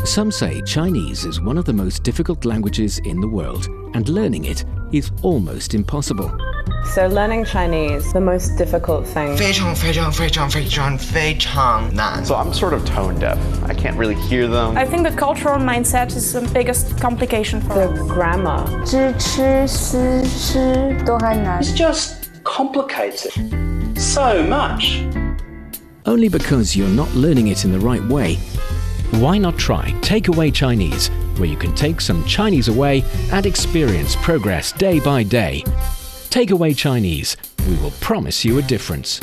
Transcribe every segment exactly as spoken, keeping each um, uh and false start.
Some say Chinese is one of the most difficult languages in the world, and learning it is almost impossible. So learning Chinese, the most difficult thing. 非常非常非常非常非常难. So I'm sort of tone deaf. I can't really hear them. I think the cultural mindset is the biggest complication for The us. grammar. 知吃思诗都还难。 It's just complicated so much. Only because you're not learning it in the right way. Why not try Takeaway Chinese, where you can take some Chinese away and experience progress day by day. Takeaway Chinese, we will promise you a difference.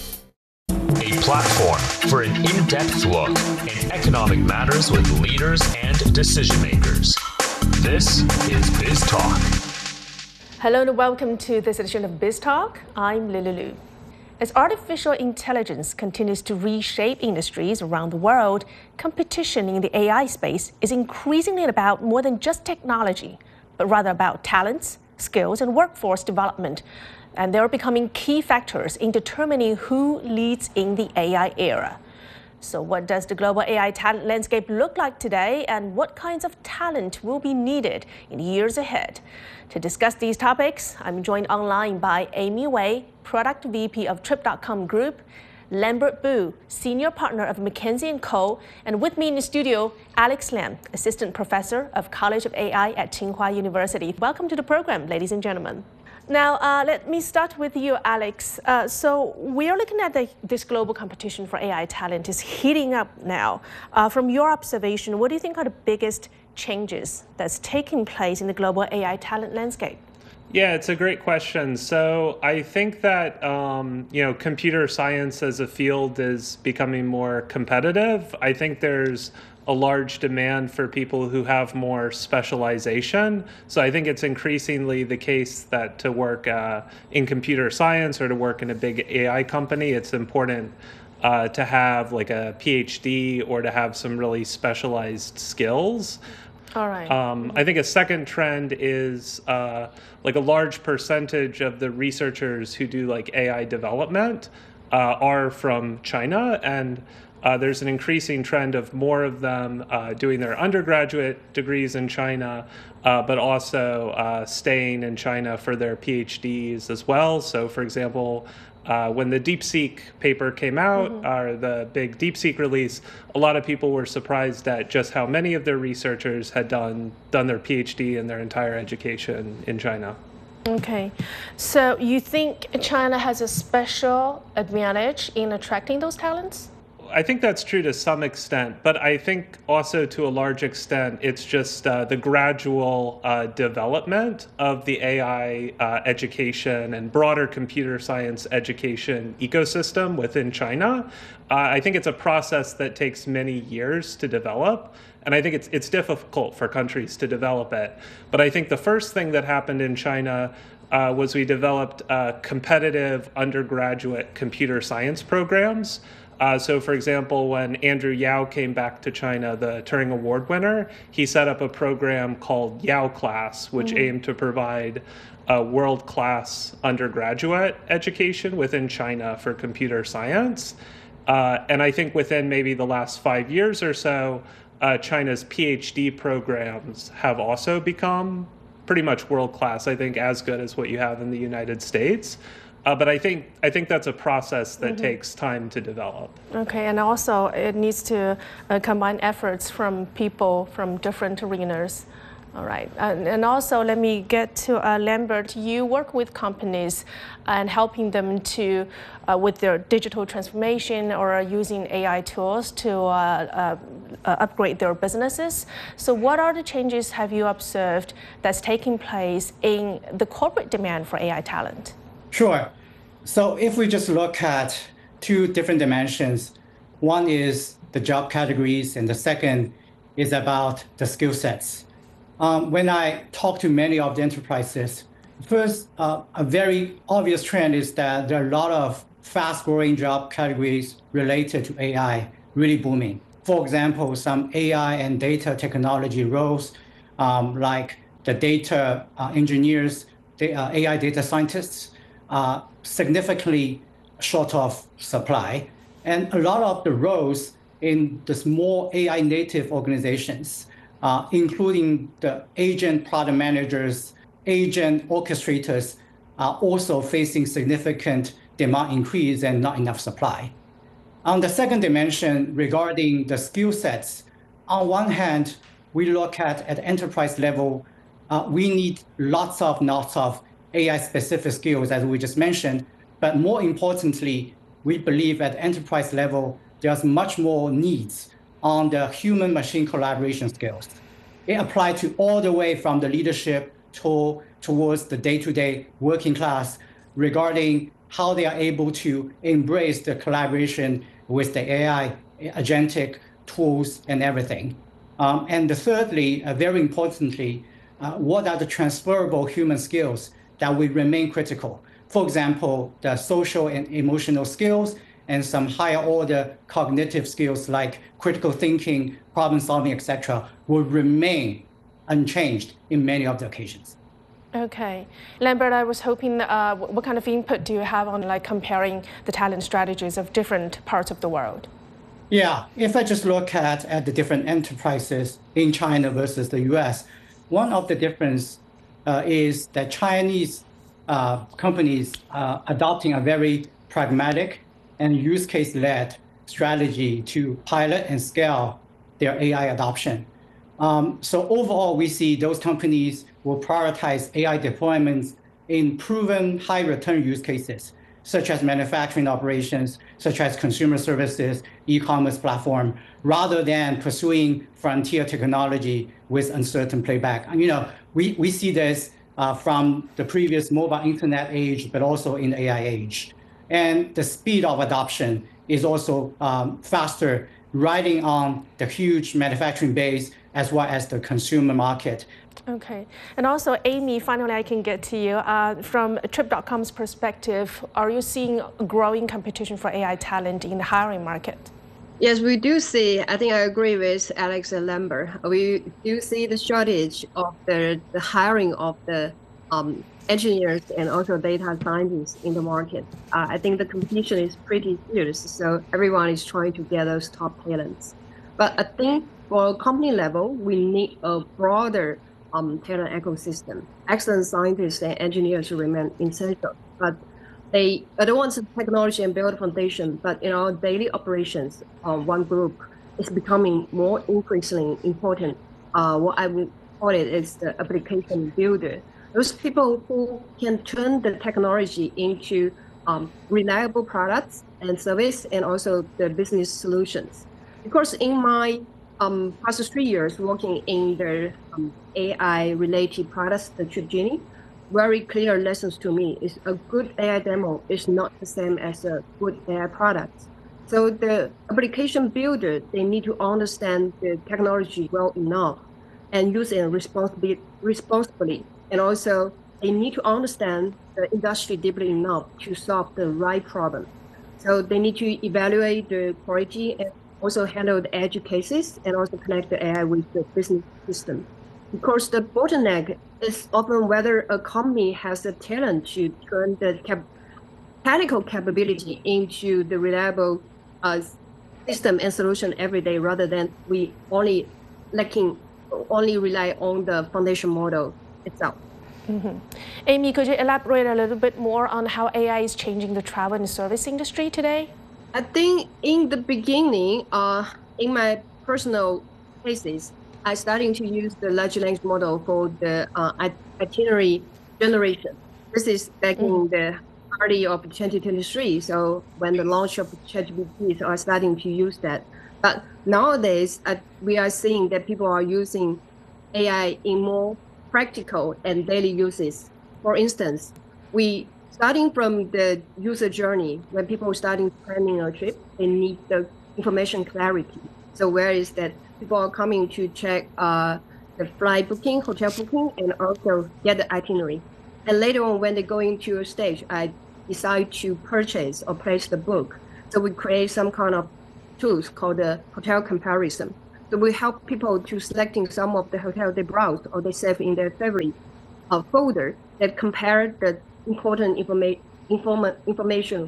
A platform for an in-depth look in economic matters with leaders and decision makers. This is Biz Talk. Hello and welcome to this edition of Biz Talk. I'm Lily Lu. As artificial intelligence continues to reshape industries around the world, competition in the A I space is increasingly about more than just technology, but rather about talents, skills, and workforce development. And they're becoming key factors in determining who leads in the A I era. So what does the global A I talent landscape look like today, and what kinds of talent will be needed in years ahead? To discuss these topics, I'm joined online by Amy Wei, Product V P of Trip dot com Group, Lambert Bu, Senior Partner of McKinsey and Co., and with me in the studio, Alex Lam, Assistant Professor of College of A I at Tsinghua University. Welcome to the program, ladies and gentlemen. Now, uh, let me start with you, Alex. Uh, so we are looking at the, this global competition for A I talent is heating up now. Uh, from your observation, what do you think are the biggest changes that's taking place in the global A I talent landscape? Yeah, it's a great question. So I think that um, you know, computer science as a field is becoming more competitive. I think there's a large demand for people who have more specialization. So I think it's increasingly the case that to work uh, in computer science or to work in a big A I company, it's important uh, to have like a PhD or to have some really specialized skills. All right. Um, I think a second trend is uh, like a large percentage of the researchers who do like A I development uh, are from China, and uh, there's an increasing trend of more of them uh, doing their undergraduate degrees in China, uh, but also uh, staying in China for their PhDs as well. So, for example, Uh, when the DeepSeek paper came out, mm-hmm. or the big DeepSeek release, a lot of people were surprised at just how many of their researchers had done done their PhD and their entire education in China. Okay, so you think China has a special advantage in attracting those talents? I think that's true to some extent, but I think also to a large extent, it's just uh, the gradual uh, development of the A I uh, education and broader computer science education ecosystem within China. Uh, I think it's a process that takes many years to develop, and I think it's it's difficult for countries to develop it. But I think the first thing that happened in China uh, was we developed uh, competitive undergraduate computer science programs. Uh, so, for example, when Andrew Yao came back to China, the Turing Award winner, he set up a program called Yao Class, which mm-hmm. aimed to provide a world-class undergraduate education within China for computer science. Uh, and I think within maybe the last five years or so, uh, China's PhD programs have also become pretty much world-class, I think as good as what you have in the United States. Uh, but I think I think that's a process that mm-hmm. takes time to develop. Okay, and also it needs to uh, combine efforts from people from different arenas. All right, and, and also let me get to uh, Lambert. You work with companies and helping them to, uh, with their digital transformation or using A I tools to uh, uh, uh, upgrade their businesses. So what are the changes have you observed that's taking place in the corporate demand for A I talent? Sure. So if we just look at two different dimensions, one is the job categories, and the second is about the skill sets. Um, when I talk to many of the enterprises, first, uh, a very obvious trend is that there are a lot of fast-growing job categories related to A I really booming. For example, some A I and data technology roles, um, like the data uh, engineers, the uh, A I data scientists, are significantly short of supply. And a lot of the roles in the small A I native organizations, uh, including the agent product managers, agent orchestrators, are also facing significant demand increase and not enough supply. On the second dimension, regarding the skill sets, on one hand, we look at at enterprise level, uh, we need lots of lots of A I specific skills, as we just mentioned. But more importantly, we believe at enterprise level, there's much more needs on the human machine collaboration skills. It applies to all the way from the leadership to, towards the day-to-day working class regarding how they are able to embrace the collaboration with the A I, agentic tools and everything. Um, and the thirdly, uh, very importantly, uh, what are the transferable human skills that will remain critical? For example, the social and emotional skills and some higher order cognitive skills like critical thinking, problem solving, et cetera, will remain unchanged in many of the occasions. Okay. Lambert, I was hoping, uh, what kind of input do you have on like comparing the talent strategies of different parts of the world? Yeah, if I just look at, at the different enterprises in China versus the U S, one of the difference uh, is that Chinese uh, companies are adopting a very pragmatic and use case-led strategy to pilot and scale their A I adoption. Um, so overall, we see those companies will prioritize A I deployments in proven high return use cases, such as manufacturing operations, such as consumer services, e-commerce platform, rather than pursuing frontier technology with uncertain playback. And, you know, we, we see this uh, from the previous mobile internet age, but also in the A I age. And the speed of adoption is also um, faster, riding on the huge manufacturing base as well as the consumer market. Okay. And also, Amy, finally, I can get to you. Uh, from Trip dot com's perspective, are you seeing growing competition for A I talent in the hiring market? Yes, we do see. I think I agree with Alex and Lambert. We do see the shortage of the, the hiring of the um, engineers and also data scientists in the market. Uh, I think the competition is pretty fierce, so everyone is trying to get those top talents. But I think for company level, we need a broader um, talent ecosystem. Excellent scientists and engineers remain essential, but they advance technology and build foundation. But in our daily operations, uh, one group is becoming more increasingly important. Uh, what I would call it is the application builder. Those people who can turn the technology into um, reliable products and service, and also the business solutions. Because in my um, past three years working in the um, A I-related products, the Trip Genie, very clear lessons to me is a good A I demo is not the same as a good A I product. So the application builder, they need to understand the technology well enough and use it responsibly, responsibly. And also, they need to understand the industry deeply enough to solve the right problem. So they need to evaluate the quality and also handle the edge cases and also connect the A I with the business system. Because the bottleneck is often whether a company has the talent to turn the cap technical capability into the reliable uh, system and solution every day, rather than we only lacking, only rely on the foundation model itself. Mm-hmm. Amy, could you elaborate a little bit more on how A I is changing the travel and service industry today? I think in the beginning, uh, in my personal cases, I started to use the large language model for the uh, itinerary generation. This is back mm-hmm. in the early of twenty twenty-three. So when the launch of ChatGPT, so I starting to use that. But nowadays, uh, we are seeing that people are using A I in more practical and daily uses. For instance, we starting from the user journey, when people are starting planning a trip, they need the information clarity. So where is that people are coming to check uh, the flight booking, hotel booking, and also get the itinerary. And later on, when they go into a stage, I decide to purchase or place the book. So we create some kind of tools called the hotel comparison. So we help people to selecting some of the hotel they browse or they save in their favorite uh, folder that compare the important informa informa information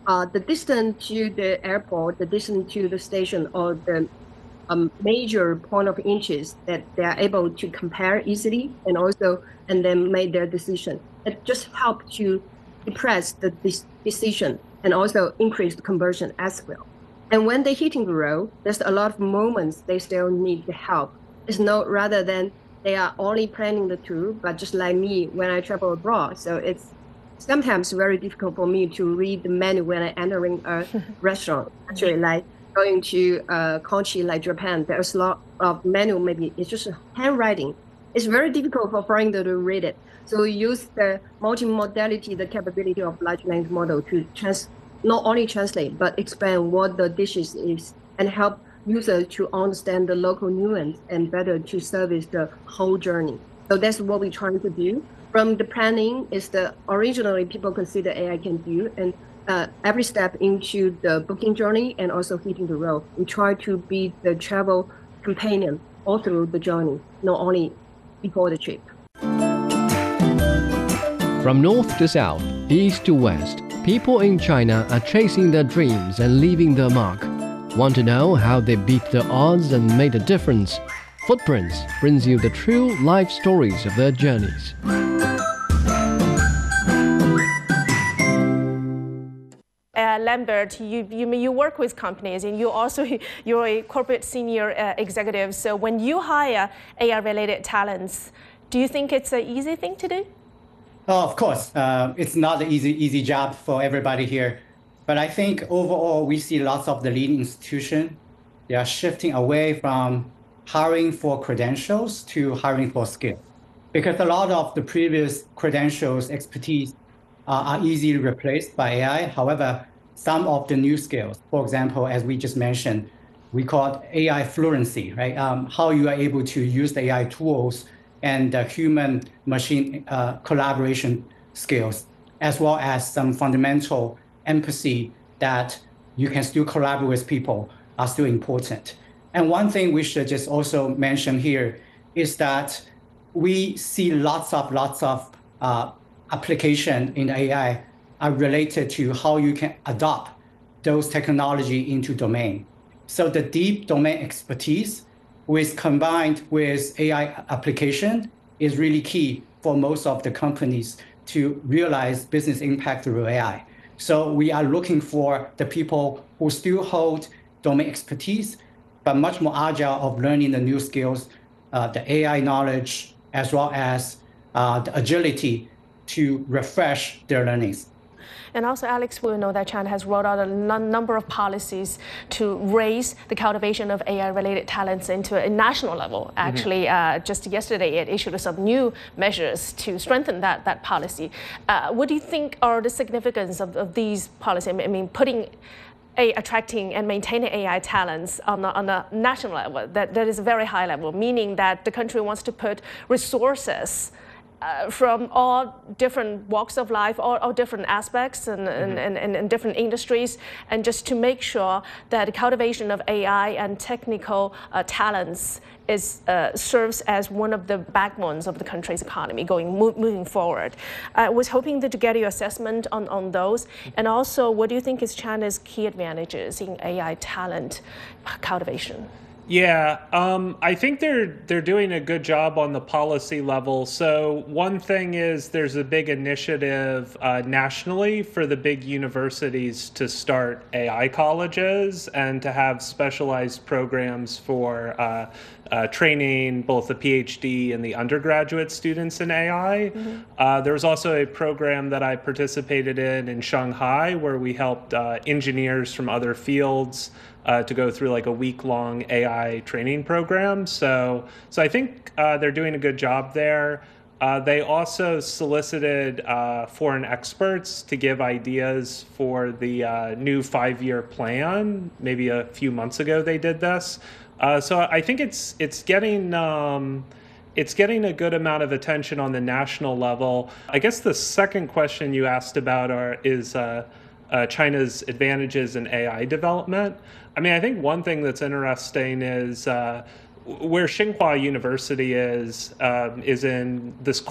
uh, the distance to the airport, the distance to the station, or the um, major point of interest that they are able to compare easily and also and then make their decision. It just helps to depress the de- decision and also increase the conversion as well. And when they're hitting the road, there's a lot of moments they still need the help. It's not rather than they are only planning the tour, but just like me when I travel abroad. So it's sometimes very difficult for me to read the menu when I'm entering a restaurant. Actually, like going to a country like Japan, there's a lot of menu, maybe it's just handwriting. It's very difficult for foreigner to read it. So we use the multimodality, the capability of large language model to trans- not only translate, but explain what the dishes is and help users to understand the local nuance and better to service the whole journey. So that's what we're trying to do. From the planning is the originally people consider A I can do, and uh, every step into the booking journey and also hitting the road. We try to be the travel companion all through the journey, not only before the trip. From north to south, east to west, people in China are chasing their dreams and leaving their mark. Want to know how they beat the odds and made a difference? Footprints brings you the true life stories of their journeys. Uh, Lambert, you, you you work with companies, and you also you're a corporate senior uh, executive. So when you hire A I-related talents, do you think it's an easy thing to do? Oh, of course, uh, it's not an easy easy job for everybody here, but I think overall we see lots of the leading institutions, they are shifting away from hiring for credentials to hiring for skill, because a lot of the previous credentials, expertise uh, are easily replaced by A I. However, some of the new skills, for example, as we just mentioned, we call it A I fluency, right? Um, how you are able to use the A I tools and uh, human-machine uh, collaboration skills, as well as some fundamental empathy that you can still collaborate with people are still important. And one thing we should just also mention here is that we see lots of, lots of uh, application in A I are related to how you can adopt those technology into domain. So the deep domain expertise with combined with A I application is really key for most of the companies to realize business impact through A I. So we are looking for the people who still hold domain expertise, but much more agile of learning the new skills, uh, the A I knowledge, as well as uh, the agility to refresh their learnings. And also, Alex, we know that China has rolled out a number of policies to raise the cultivation of A I-related talents into a national level. Actually, mm-hmm. uh, just yesterday, it issued some new measures to strengthen that, that policy. Uh, what do you think are the significance of, of these policies? I mean, putting a, attracting and maintaining A I talents on a, on a national level, that, that is a very high level, meaning that the country wants to put resources Uh, from all different walks of life, all, all different aspects and, mm-hmm. and, and, and different industries, and just to make sure that the cultivation of A I and technical uh, talents is uh, serves as one of the backbones of the country's economy going mo- moving forward. I was hoping to get your assessment on, on those, and also what do you think is China's key advantages in A I talent cultivation? Yeah, um, I think they're they're doing a good job on the policy level. So one thing is there's a big initiative uh, nationally for the big universities to start A I colleges and to have specialized programs for uh, uh, training both the PhD and the undergraduate students in A I. Mm-hmm. Uh, there was also a program that I participated in in Shanghai where we helped uh, engineers from other fields Uh, to go through like a week-long A I training program. So, so I think uh, they're doing a good job there. Uh, they also solicited uh, foreign experts to give ideas for the uh, new five-year plan. Maybe a few months ago they did this. Uh, so I think it's it's getting um, it's getting a good amount of attention on the national level. I guess the second question you asked about are is. Uh, Uh, China's advantages in A I development. I mean, I think one thing that's interesting is uh, where Tsinghua University is, um, is in this